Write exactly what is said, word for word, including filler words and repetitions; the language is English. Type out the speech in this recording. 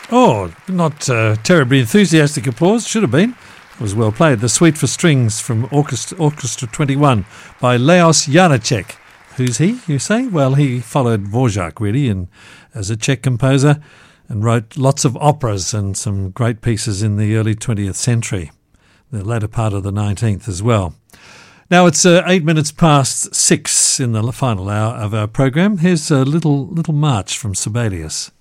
Oh, not uh, terribly enthusiastic applause. Should have been. It was well played. The Suite for Strings from Orchestra, Orchestra twenty-one by Leos Janáček. Who's he, you say? Well, he followed Dvořák, really, and as a Czech composer, and wrote lots of operas and some great pieces in the early twentieth century, the latter part of the nineteenth as well. Now it's uh, eight minutes past six in the final hour of our program. Here's a little little march from Sibelius.